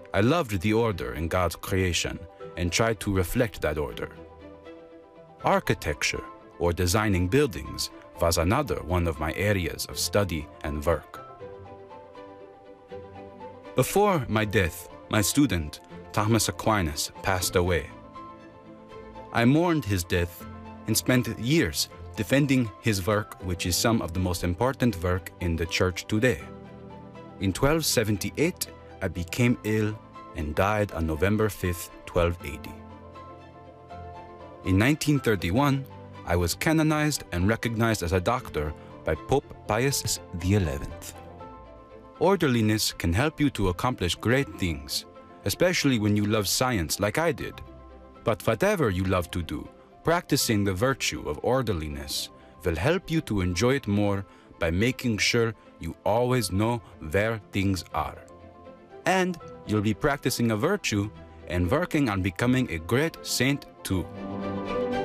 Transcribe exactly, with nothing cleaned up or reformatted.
I loved the order in God's creation and tried to reflect that order. Architecture, or designing buildings, was another one of my areas of study and work. Before my death, my student, Thomas Aquinas, passed away. I mourned his death and spent years defending his work, which is some of the most important work in the church today. In twelve seventy-eight, I became ill and died on November fifth, twelve eighty. In nineteen thirty-one, I was canonized and recognized as a doctor by Pope Pius the eleventh. Orderliness can help you to accomplish great things, especially when you love science like I did. But whatever you love to do, practicing the virtue of orderliness will help you to enjoy it more by making sure you always know where things are. And you'll be practicing a virtue and working on becoming a great saint too.